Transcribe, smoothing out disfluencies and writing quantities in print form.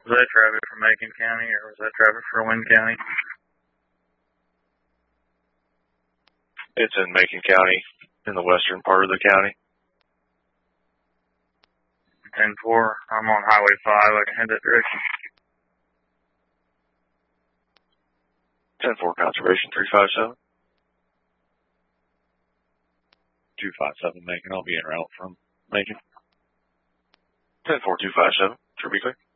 Was that traffic from Macon County or was that traffic from Wynn County? It's in Macon County, in the western part of the county. 10-4. I'm on Highway 5. I can head that direction. 10-4 conservation 357. 257 Macon. I'll be en route from Macon. 10-4 257. Should be clear.